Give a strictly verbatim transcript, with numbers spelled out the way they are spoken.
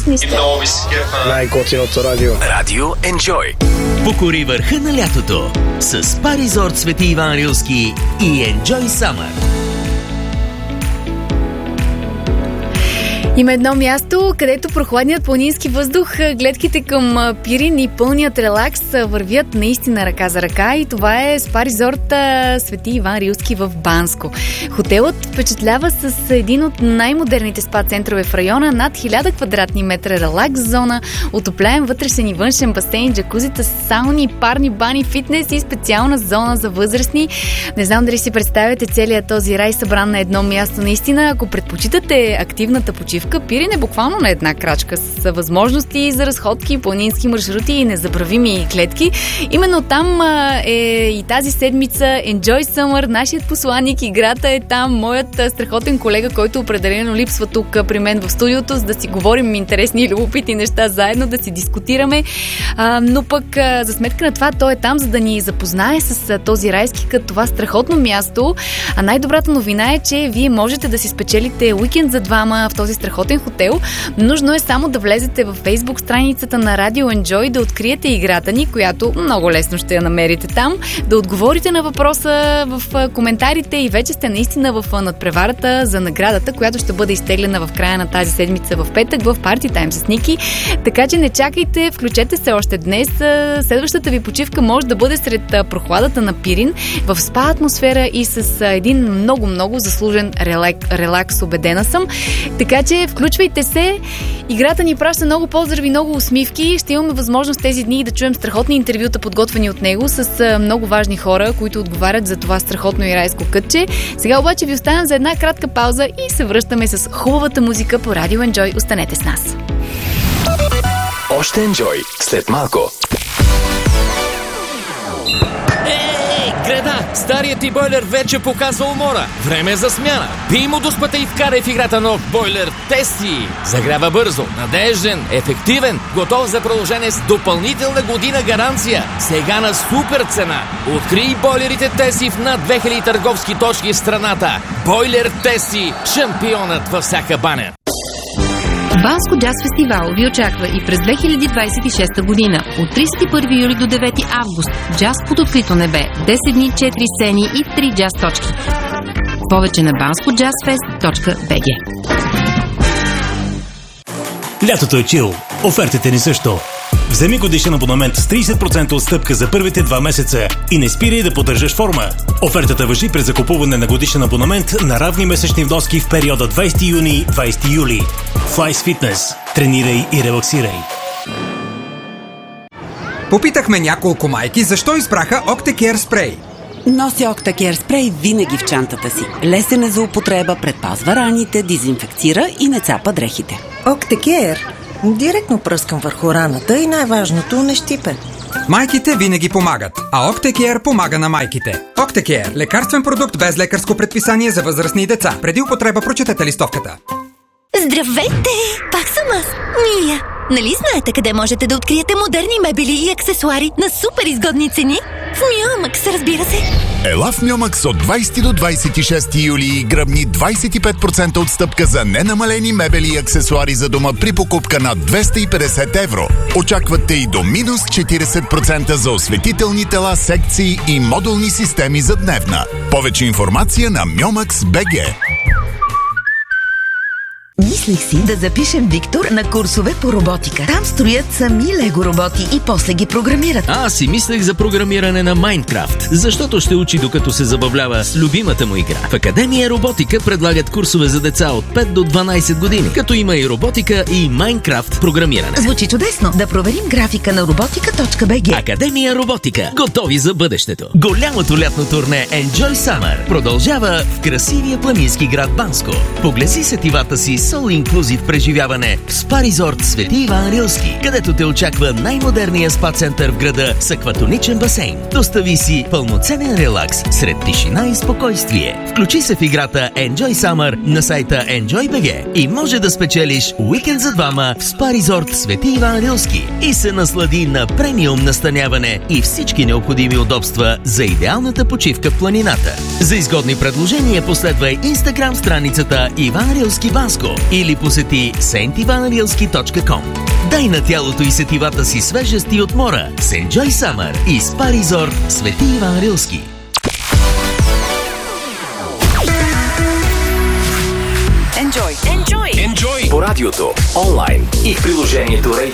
неща. И много ви се кефа. Най-готиното радио. Радио Enjoy. Покори върха на лятото с Спа Резорт Свети Иван Рилски и Enjoy Summer. Има едно място, където прохладният планински въздух, гледките към Пирин и пълният релакс вървят наистина ръка за ръка, и това е Спа Резорт Свети Иван Рилски в Банско. Хотелът впечатлява с един от най-модерните спа центрове в района, над хиляда квадратни метра релакс зона, отопляем вътрешен и външен басейн, джакузита, сауни, парни бани, фитнес и специална зона за възрастни. Не знам дали си представяте целият този рай събран на едно място. Наистина, ако предпочитате активната почивка, Пирин е буквално на една крачка с възможности за разходки, планински маршрути и незабравими клетки. Именно там а, е и тази седмица Enjoy Summer, нашият посланник, играта е там, моят а, страхотен колега, който определено липсва тук а, при мен в студиото, за да си говорим интересни и любопитни неща заедно, да си дискутираме. А, но пък а, за сметка на това той е там, за да ни запознае с а, този райски кът, това страхотно място. А най-добрата новина е, че вие можете да си спечелите уикенд за двама в този страхотен хотел. Нужно е само да влезете във Facebook страницата на Radio Enjoy, да откриете играта ни, която много лесно ще я намерите там, да отговорите на въпроса в коментарите и вече сте наистина в надпреварата за наградата, която ще бъде изтеглена в края на тази седмица в петък в Party Time с Ники. Така че не чакайте, включете се още днес. Следващата ви почивка може да бъде сред прохладата на Пирин, в спа атмосфера и с един много-много заслужен релак, релакс, убедена съм. Така че включвайте се. Играта ни праща много поздрави, много усмивки. Ще имаме възможност тези дни да чуем страхотни интервюта, подготвени от него, с много важни хора, които отговарят за това страхотно и райско кътче. Сега обаче ви оставям за една кратка пауза и се връщаме с хубавата музика по Radio Enjoy. Останете с нас. Още Enjoy след малко. Греда, старият ти бойлер вече показва умора. Време е за смяна. Пий му дуспата и вкарай в играта нов бойлер Тести. Загрява бързо, надежден, ефективен, готов за продължение с допълнителна година гаранция. Сега на супер цена. Открий бойлерите Тести в над две хиляди търговски точки в страната. Бойлер Тести, шампионът във всяка баня. Банско джаз фестивал ви очаква и през две хиляди двадесет и шеста година. От тридесет и първи юли до девети август. Джаз под открито небе. десет дни, четири сцени и три джаз точки. Повече на банско джаз фест точка би джи. Лятото е чил. Офертите ни също. Вземи годишен абонамент с тридесет процента отстъпка за първите два месеца и не спирай да поддържаш форма. Офертата важи при закупуване на годишен абонамент на равни месечни вноски в периода двадесети юни - двадесети юли. Fly с Fitness. Тренирай и релаксирай. Попитахме няколко майки защо избраха Octacare спрей. Нося Octacare спрей винаги в чантата си. Лесен е за употреба, предпазва раните, дезинфекцира и не цапа дрехите. Octacare директно пръскам върху раната и най-важното, не щипе. Майките винаги помагат, а Octacare помага на майките. Octacare – лекарствен продукт без лекарско предписание за възрастни и деца. Преди употреба прочетете листовката. Здравейте! Пак съм аз, Мия. Нали знаете къде можете да откриете модерни мебели и аксесуари на супер изгодни цени? В Мюамакс, разбира се. Ела в Мюамакс от двадесети до двадесет и шести юли и гръбни двадесет и пет процента отстъпка за ненамалени мебели и аксесуари за дома при покупка на двеста и петдесет евро. Очаквате и до минус четиридесет процента за осветителни тела, секции и модулни системи за дневна. Повече информация на Мюамакс точка би джи. Мислих си да запишем Виктор на курсове по роботика. Там строят сами лего роботи и после ги програмират. Аз си мислех за програмиране на Майнкрафт, защото ще учи докато се забавлява с любимата му игра. В Академия Роботика предлагат курсове за деца от пет до дванадесет години, като има и роботика и Майнкрафт програмиране. Звучи чудесно. Да проверим графика на роботика точка би джи. Академия Роботика. Готови за бъдещето. Голямото лятно турне Enjoy Summer продължава в красивия планински град Банско. Поглези сетивата си All Inclusive преживяване в Спа Резорт Свети Иван Рилски, където те очаква най-модерният спа център в града с акватоничен басейн. Достави си пълноценен релакс сред тишина и спокойствие. Включи се в играта Enjoy Summer на сайта Enjoy точка би джи и може да спечелиш уикенд за двама в Спа Резорт Свети Иван Рилски и се наслади на премиум настаняване и всички необходими удобства за идеалната почивка в планината. За изгодни предложения последвай Инстаграм страницата Иван Рилски Банско или или посети сент иван рилски точка ком. Дай на тялото и сетивата си свежести от мора с Enjoy Summer и Спа Резорт Свети Иван Рилски. Enjoy. Enjoy. Enjoy. По радиото, онлайн и в приложението Radio